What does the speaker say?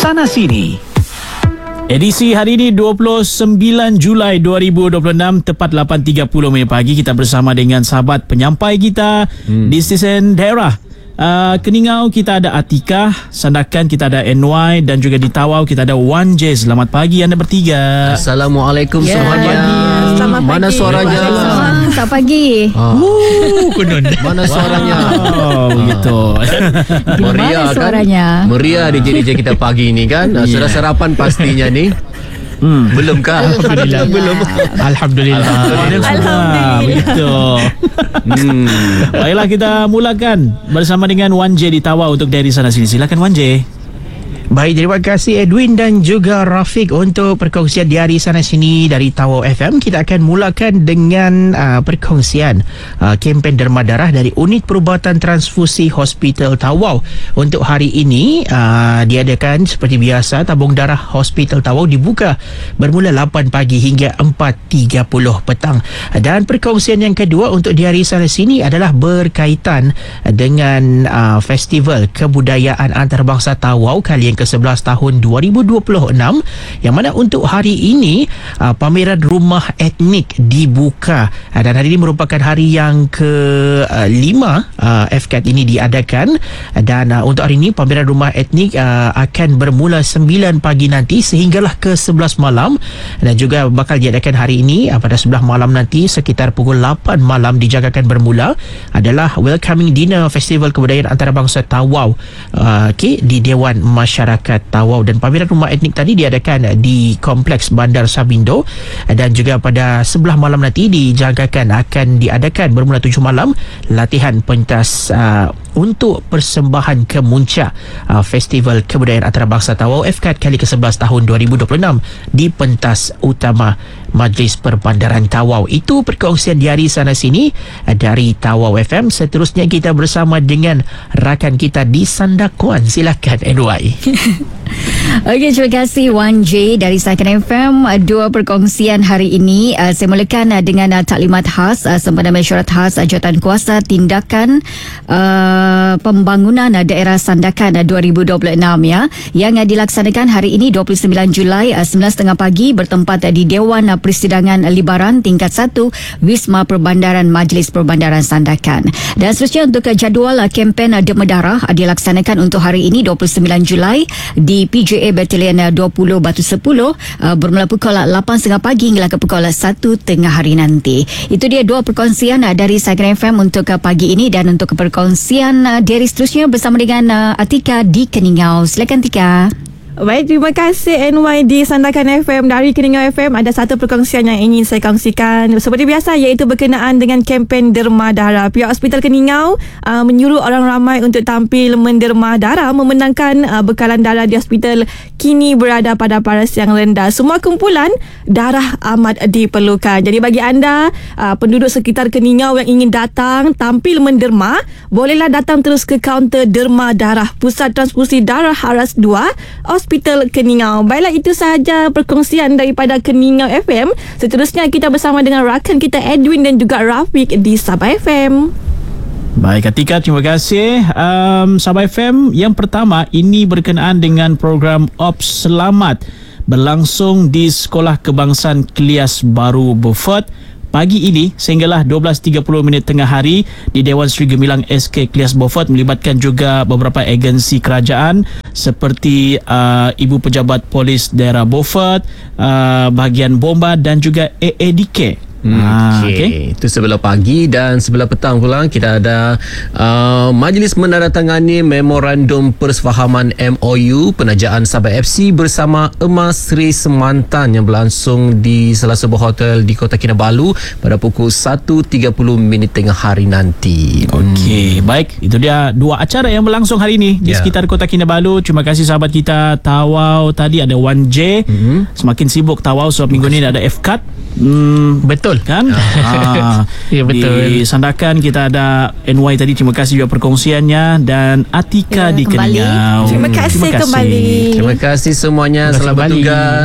Sana Sini. Edisi hari ini 29 Julai 2026 tepat 8.30 pagi kita bersama dengan sahabat penyampai kita di stesen daerah. Keningau kita ada Atika, Sandakan kita ada NY dan juga di Tawau kita ada 1J. Selamat pagi anda bertiga. Assalamualaikum semuanya. Selamat pagi. Mana suaranya? Selamat pagi. Mana suaranya? Begitu. Meriah kan? Suaranya? Meriah di JDJ kita pagi ini kan. Sudah sarapan pastinya ni. Belum kah? Alhamdulillah. Belum. Alhamdulillah. Begitu. Baiklah kita mulakan bersama dengan 1J di Tawau untuk dari Sana Sini. Silakan 1J. Baik, terima kasih Edwin dan juga Rafiq untuk perkongsian di hari Sana Sini dari Tawau FM. Kita akan mulakan dengan perkongsian kempen derma darah dari Unit Perubatan Transfusi Hospital Tawau. Untuk hari ini diadakan seperti biasa, tabung darah Hospital Tawau dibuka bermula 8 pagi hingga 4.30 petang. Dan perkongsian yang kedua untuk di hari Sana Sini adalah berkaitan dengan Festival Kebudayaan Antarabangsa Tawau kali yang ke-11 tahun 2026, yang mana untuk hari ini pameran rumah etnik dibuka dan hari ini merupakan hari yang ke-5 FCAT ini diadakan. Dan untuk hari ini pameran rumah etnik akan bermula 9 pagi nanti sehinggalah ke 11 malam, dan juga bakal diadakan hari ini pada 11 malam nanti sekitar pukul 8 malam dijangkakan bermula adalah Welcoming Dinner Festival Kebudayaan Antarabangsa Tawau di Dewan Masyarakat Tawau. Dan pameran rumah etnik tadi diadakan di Kompleks Bandar Sabindo, dan juga pada sebelah malam nanti dijangkakan akan diadakan bermula 7 malam latihan pentas untuk persembahan kemuncak Festival Kebudayaan Antarabangsa Tawau FCAT kali ke-11 tahun 2026 di pentas utama Majlis Perbandaran Tawau. Itu perkongsian di hari Sana Sini dari Tawau FM. Seterusnya kita bersama dengan rakan kita di Sandakuan. Silakan NY. Okey, terima kasih 1J dari Sandakan FM. Dua perkongsian hari ini. Saya mulakan dengan taklimat khas Sempena Mesyuarat Khas Jawatan Kuasa Tindakan Pembangunan Daerah Sandakan 2026 ya, yang dilaksanakan hari ini 29 Julai 9.30 pagi bertempat di Dewan Persidangan Libaran tingkat 1 Wisma Perbandaran Majlis Perbandaran Sandakan. Dan seterusnya untuk jadual kempen derma darah dilaksanakan untuk hari ini 29 Julai di PJA Batalion 20 Batu 10 bermula pukul 8.30 pagi hingga ke pukul 1 tengah hari nanti. Itu dia dua perkongsian dari Sandakan FM untuk pagi ini. Dan untuk perkongsian dari seterusnya bersama dengan Atika di Keningau. Silakan Tika. Baik, terima kasih NY di Sandakan FM. Dari Keningau FM ada satu perkongsian yang ingin saya kongsikan seperti biasa, iaitu berkenaan dengan kempen derma darah. Pihak Hospital Keningau menyuruh orang ramai untuk tampil menderma darah memenangkan bekalan darah di hospital kini berada pada paras yang rendah. Semua kumpulan darah amat diperlukan. Jadi bagi anda penduduk sekitar Keningau yang ingin datang tampil menderma, bolehlah datang terus ke kaunter derma darah Pusat Transfusi Darah Haras 2 Hospital Keningau. Baiklah, itu sahaja perkongsian daripada Keningau FM. Seterusnya kita bersama dengan rakan kita Edwin dan juga Rafiq di Sabah FM. Baik Atika, terima kasih. Sabah FM yang pertama ini berkenaan dengan program Ops Selamat berlangsung di Sekolah Kebangsaan Klias Baru Beaufort pagi ini sehinggalah 12.30 tengah hari di Dewan Seri Gemilang SK Klias Beaufort, melibatkan juga beberapa agensi kerajaan seperti Ibu Pejabat Polis Daerah Beaufort, bahagian Bomba dan juga AADK. Okay. Itu sebelah pagi. Dan sebelah petang pula kita ada majlis menandatangani memorandum persefahaman MOU penajaan Sabah FC bersama Emas Sri Semantan yang berlangsung di salah sebuah hotel di Kota Kinabalu pada pukul 1.30 tengah hari nanti. Okey, baik, itu dia dua acara yang berlangsung hari ini di sekitar Kota Kinabalu. Terima kasih sahabat kita Tawau. Tadi ada 1J. Semakin sibuk Tawau sebab minggu ni ada FCAT. Betul kan? Ya, betul. Di Sandakan kita ada NY tadi. Terima kasih juga perkongsiannya. Dan Atika di Keningau. Terima kasih kembali. Terima kasih semuanya. Selamat bertugas.